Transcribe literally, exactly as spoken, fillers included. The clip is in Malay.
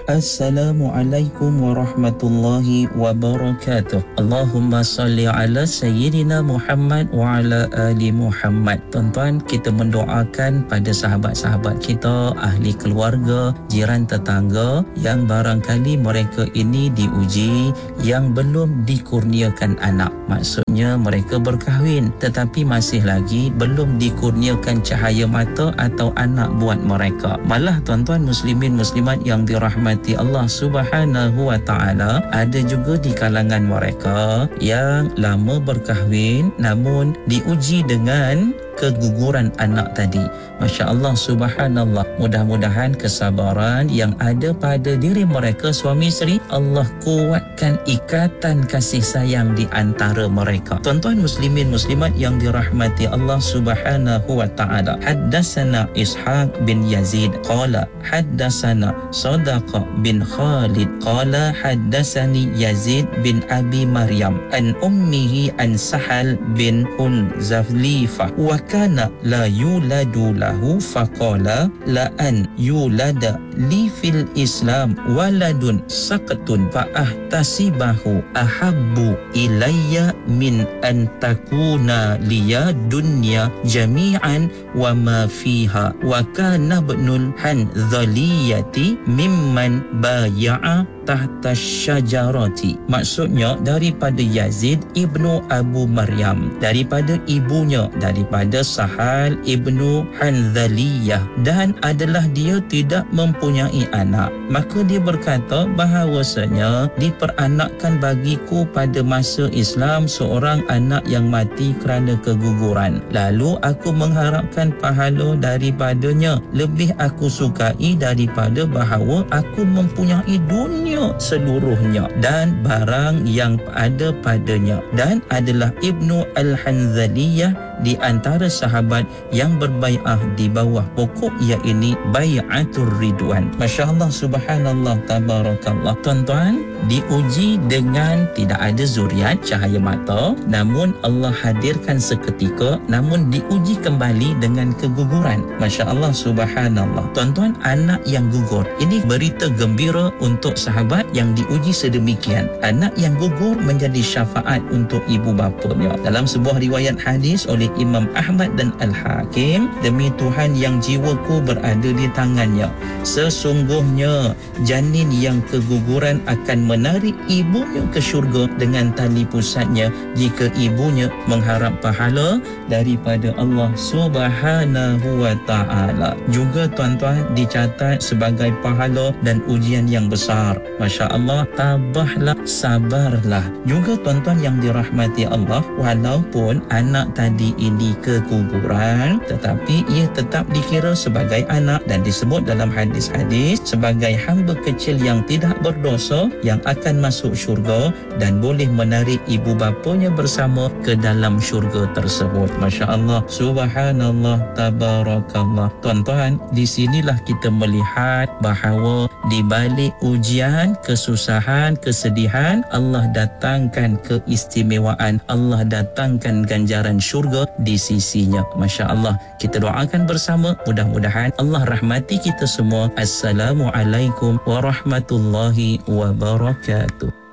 Assalamualaikum warahmatullahi wabarakatuh. Allahumma salli ala Sayyidina Muhammad wa ala ali Muhammad. Tuan-tuan, kita mendoakan pada sahabat-sahabat kita, ahli keluarga, jiran tetangga yang barangkali mereka ini diuji, yang belum dikurniakan anak. Maksudnya mereka berkahwin tetapi masih lagi belum dikurniakan cahaya mata atau anak buat mereka. Malah tuan-tuan muslimin muslimat yang dirahmati Allah Subhanahu wa taala, ada juga di kalangan mereka yang lama berkahwin namun diuji dengan keguguran anak tadi. Masya Allah, subhanallah. Mudah-mudahan kesabaran yang ada pada diri mereka suami isteri, Allah kuatkan ikatan kasih sayang di antara mereka. Tuan-tuan muslimin muslimat yang dirahmati Allah Subhanahu wa taala. Haddatsana Ishaq bin Yazid qala haddatsana Sadaqa bin Khalid qala haddatsani Yazid bin Abi Maryam an ummihi an Sahal bin Hulzaflifah wa kana la yuladu lahu faqala la an yulada li fil Islam waladun saqatun fa ahtasibahu ahabbu ilayya min an takuna liya dunya jami'an wa ma fiha wa kana ibnul Hanzaliyati mimman baya'a tahta syajarati. Maksudnya daripada Yazid ibnu Abu Maryam, daripada ibunya, daripada Sahal ibnu Hanzaliyah, dan adalah dia tidak mempunyai anak. Maka dia berkata bahawasanya diperanakkan bagiku pada masa Islam seorang anak yang mati kerana keguguran. Lalu aku mengharapkan pahala daripadanya. Lebih aku sukai daripada bahawa aku mempunyai dunia seluruhnya dan barang yang ada padanya, dan adalah Ibnu Al-Hanzaliyah di antara sahabat yang berbai'ah di bawah pokok iaitu bai'atur ridwan. Masya Allah, subhanallah, tabarakallah. Tuan-tuan, diuji dengan tidak ada zuriat, cahaya mata, namun Allah hadirkan seketika, namun diuji kembali dengan keguguran. Masya Allah, subhanallah. Tuan-tuan, anak yang gugur, ini berita gembira untuk sahabat yang diuji sedemikian. Anak yang gugur menjadi syafaat untuk ibu bapanya. Dalam sebuah riwayat hadis oleh Imam Ahmad dan Al-Hakim, demi Tuhan yang jiwaku berada di tangannya, sesungguhnya janin yang keguguran akan menarik ibunya ke syurga dengan tali pusatnya jika ibunya mengharap pahala daripada Allah Subhanahu wa ta'ala. Juga tuan-tuan dicatat sebagai pahala dan ujian yang besar. Masya Allah, tabahlah, sabarlah. Juga tuan-tuan yang dirahmati Allah, walaupun anak tadi ini keguguran, tetapi ia tetap dikira sebagai anak dan disebut dalam hadis-hadis sebagai hamba kecil yang tidak berdosa yang akan masuk syurga dan boleh menarik ibu bapanya bersama ke dalam syurga tersebut. Masya Allah, subhanallah, tabarakallah. Tuan-tuan, di sinilah kita melihat bahawa di balik ujian, kesusahan, kesedihan, Allah datangkan keistimewaan, Allah datangkan ganjaran syurga di sisinya. Masya Allah, kita doakan bersama, mudah-mudahan Allah rahmati kita semua. Assalamualaikum warahmatullahi wabarakatuh.